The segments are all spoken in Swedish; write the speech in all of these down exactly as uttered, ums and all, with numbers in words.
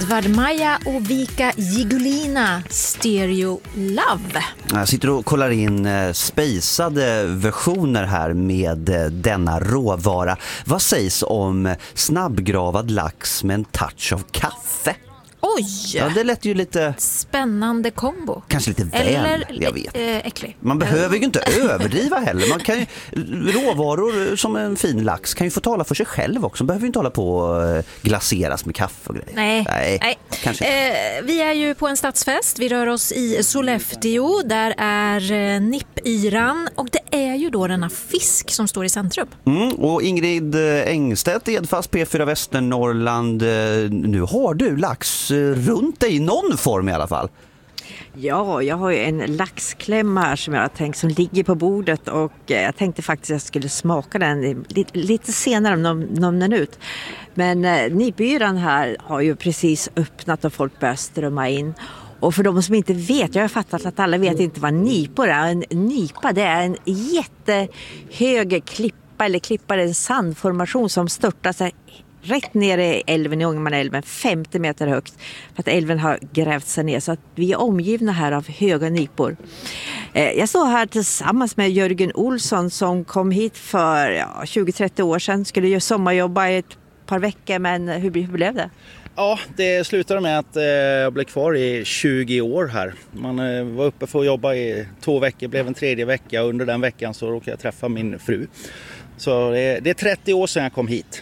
Edvard Maja och Vika Gigulina, Stereo Love. Jag sitter och kollar in eh, spejsade versioner här med eh, denna råvara. Vad sägs om snabbgravad lax med en touch av kaffe? Oj! Ja, det lät ju lite... Spännande kombo. Kanske lite väl, Eller jag vet. Äh, äcklig. Man behöver ju inte överdriva heller. Man kan ju, råvaror som en fin lax kan ju få tala för sig själv också. Man behöver ju inte hålla på och glaseras med kaffe och grejer. Nej, nej, nej. Kanske eh, vi är ju på en stadsfest. Vi rör oss i Sollefteå. Där är eh, nippyran. Och det är ju då denna fisk som står i centrum. Mm, och Ingrid Engstedt, Edfast P fyra Västernorrland. Nu har du lax runt dig i någon form i alla fall. Ja, jag har ju en laxklämma här som jag har tänkt som ligger på bordet och jag tänkte faktiskt att jag skulle smaka den lite, lite senare om någon, någon minut. Men eh, nippyran här har ju precis öppnat och folk börjar strömma in. Och för de som inte vet, jag har fattat att alla vet inte vad nipor är. En nipa, det är en jättehög klippa eller klippa, en sandformation som störtar sig rätt ner i älven, i Ångermanälven, femtio meter högt. För att älven har grävt sig ner så att vi är omgivna här av höga nipor. Eh, jag står här tillsammans med Jörgen Olsson som kom hit för ja, tjugo till trettio år sedan. Skulle ju sommarjobba i ett par veckor, men hur, hur blev det? Ja, det slutade med att eh, jag blev kvar i tjugo år här. Man eh, var uppe för att jobba i två veckor, blev en tredje vecka. Under den veckan så råkade jag träffa min fru. Så det, det är trettio år sedan jag kom hit.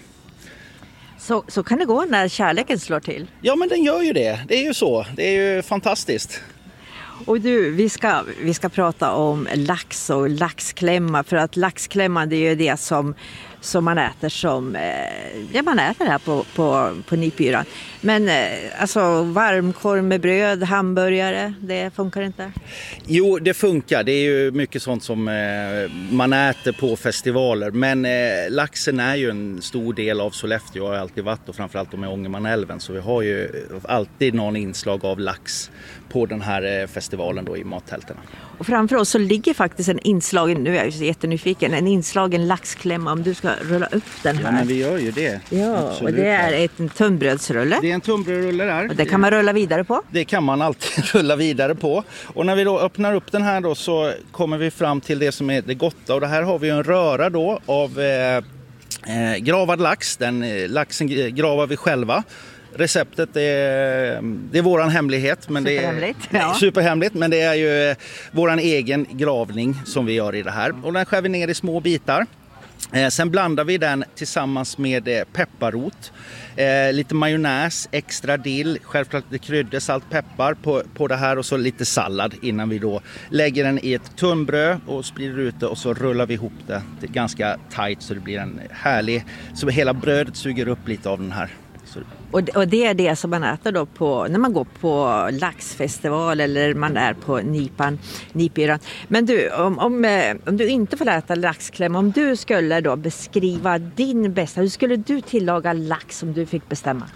Så, så kan det gå när kärleken slår till. Ja, men den gör ju det. Det är ju så. Det är ju fantastiskt. Och du, vi ska, vi ska prata om lax och laxklämma. För att laxklämma, det är ju det som, som man äter som... Eh, ja, man äter här på, på, på nippyran. Men eh, alltså varmkorv med bröd, hamburgare, det funkar inte? Jo, det funkar. Det är ju mycket sånt som eh, man äter på festivaler. Men eh, laxen är ju en stor del av Sollefteå. Jag har alltid varit och framförallt med Ångermanälven. Så vi har ju alltid någon inslag av lax på den här eh, festivalen då i mattälterna. Och framför oss så ligger faktiskt en inslagen, nu är jag så jättenyfiken, en inslagen laxklämma om du ska rulla upp den här. Ja, men vi gör ju det. Ja, absolut. Och det är ett, en tunnbrödsrulle. Det är en tunnbrödsrulle där. Och det kan man rulla vidare på? Det kan man alltid rulla vidare på. Och när vi då öppnar upp den här då så kommer vi fram till det som är det gotta. Och det här har vi en röra då av eh, eh, gravad lax. Den eh, laxen gravar vi själva. Receptet är, det är våran hemlighet, men det är ja. superhemligt, men det är ju våran egen gravning som vi gör i det här. Och den skär vi ner i små bitar. Eh, sen blandar vi den tillsammans med eh, pepparrot, eh, lite majonnäs, extra dill, självklart lite kryddor, salt, peppar på, på det här och så lite sallad innan vi då lägger den i ett tunnbröd och sprider ut det och så rullar vi ihop det, det är ganska tight så det blir en härlig, så hela brödet suger upp lite av den här. Och, och det är det som man äter då på, när man går på laxfestival eller man är på nipan, nipyran. Men du, om, om, om du inte får äta laxkläm, om du skulle då beskriva din bästa, hur skulle du tillaga lax om du fick bestämma?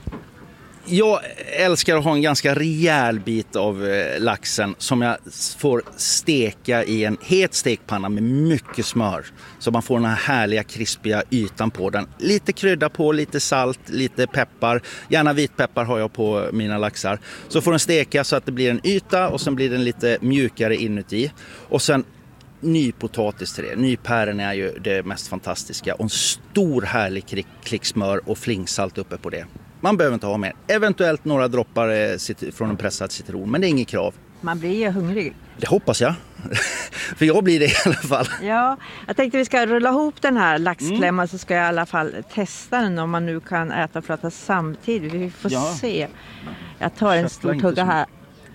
Jag älskar att ha en ganska rejäl bit av eh, laxen som jag får steka i en het stekpanna med mycket smör. Så man får den här härliga krispiga ytan på den. Lite krydda på, lite salt, lite peppar. Gärna vitpeppar har jag på mina laxar. Så får den steka så att det blir en yta och sen blir den lite mjukare inuti. Och sen nypotatis till det. Nypären är ju det mest fantastiska. Och en stor härlig klick, klick smör och flingsalt uppe på det. Man behöver inte ha mer. Eventuellt några droppar från en pressad citron, men det är inget krav. Man blir ju hungrig. Det hoppas jag. För jag blir det i alla fall. Ja, jag tänkte vi ska rulla ihop den här laxklämman mm. så ska jag i alla fall testa den om man nu kan äta och prata samtidigt. Vi får ja. se. Jag tar en stor tugga här.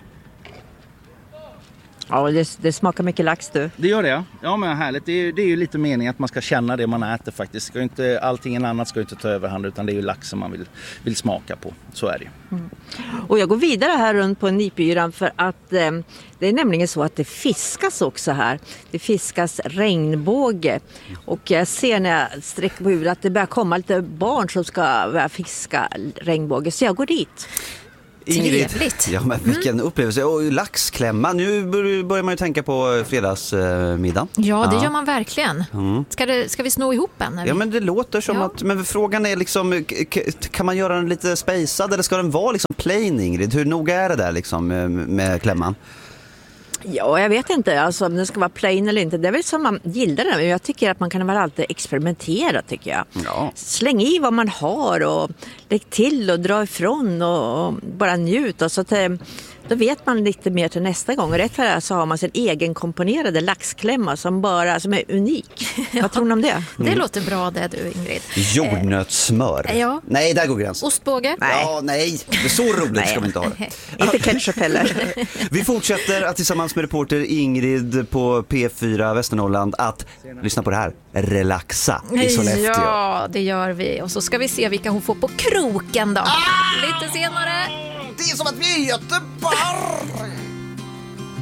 Ja, det, det smakar mycket lax du. Det gör det, ja men härligt. Det är, det är ju lite meningen att man ska känna det man äter faktiskt. Ska inte, allting annat ska inte ta överhand utan det är ju lax som man vill, vill smaka på. Så är det. Mm. Och jag går vidare här runt på nipyran för att eh, det är nämligen så att det fiskas också här. Det fiskas regnbåge. Och jag ser när jag sträcker på huvudet att det börjar komma lite barn som ska börja fiska regnbåge. Så jag går dit. Ingrid, trevligt. ja, men vilken mm. upplevelse. Och laxklämma, nu börjar man ju tänka på fredagsmiddag. Ja, det ja. gör man verkligen. Mm. Ska, det, ska vi sno ihop en? Ja, men det låter som ja. att, men frågan är liksom, kan man göra den lite spacad eller ska den vara liksom plain, Ingrid? Hur noga är det där liksom med, med klämman? Ja, jag vet inte alltså, om den ska vara plain eller inte. Det är väl som man gillar den. Men jag tycker att man kan väl alltid experimentera, tycker jag. Ja. Släng i vad man har och lägg till och dra ifrån och, och bara njut. Och så att, då vet man lite mer till nästa gång. Och rätt för det så har man sin egen komponerade laxklämma som, bara, som är unik. Ja. Vad tror ni om det? Det mm. låter bra det du, Ingrid. Jordnötssmör. Eh, ja. Nej, där går gränsen. Ostbåge? Nej. Ja, nej. Det är så roligt ska vi inte ha det. Inte ketchup heller. Vi fortsätter att tillsammans med reporter Ingrid på P fyra Västernorrland att lyssna på det här. Relaxa i Sollefteå. Ja, det gör vi. Och så ska vi se vilka hon får på kroken då. Ah! Lite senare. Det är som att vi är i Göteborg.